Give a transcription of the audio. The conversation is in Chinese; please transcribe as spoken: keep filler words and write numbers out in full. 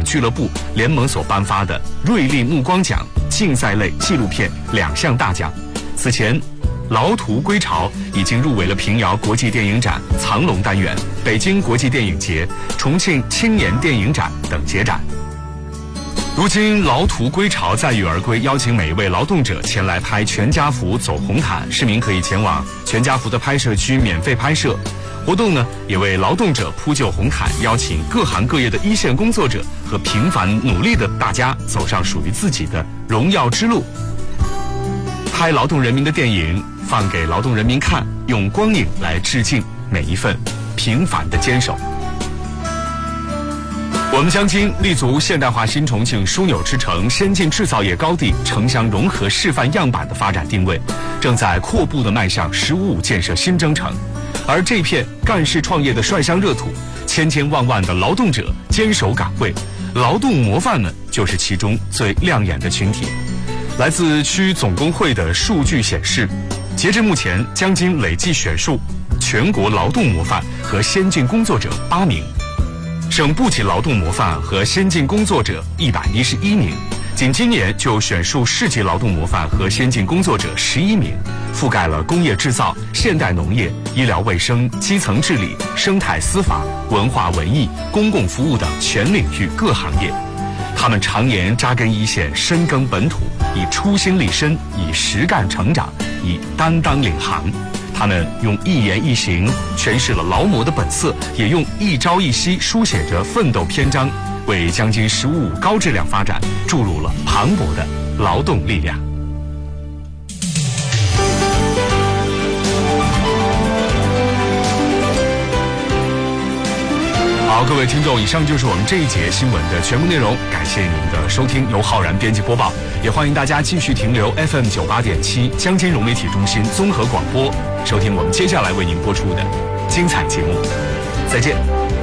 俱乐部联盟所颁发的瑞丽目光奖竞赛类纪录片两项大奖。此前，《劳图归巢》已经入围了平遥国际电影展藏龙单元、北京国际电影节、重庆青年电影展等节展。如今，劳图归巢载誉而归，邀请每一位劳动者前来拍全家福走红毯，市民可以前往全家福的拍摄区免费拍摄。活动呢，也为劳动者铺就红毯，邀请各行各业的一线工作者和平凡努力的大家走上属于自己的荣耀之路。拍劳动人民的电影，放给劳动人民看，用光影来致敬每一份平凡的坚守。我们江津立足现代化新重庆枢纽之城、先进制造业高地、城乡融合示范样板的发展定位，正在阔步地迈向“十五五”建设新征程。而这片干事创业的率乡热土，千千万万的劳动者坚守岗位，劳动模范们就是其中最亮眼的群体。来自区总工会的数据显示，截至目前，江津累计选述全国劳动模范和先进工作者八名，省部级劳动模范和先进工作者一百一十一名。仅今年就选述市级劳动模范和先进工作者十一名，覆盖了工业制造、现代农业、医疗卫生、基层治理、生态司法、文化文艺、公共服务等全领域各行业。他们常年扎根一线，深耕本土，以初心立身，以实干成长，以担当领航。他们用一言一行诠释了劳模的本色，也用一朝一夕书写着奋斗篇章，为江津“十五五”高质量发展注入了磅礴的劳动力量。好，各位听众，以上就是我们这一节新闻的全部内容，感谢您的收听，由浩然编辑播报，也欢迎大家继续停留 F M 九八点七江津融媒体中心综合广播，收听我们接下来为您播出的精彩节目。再见。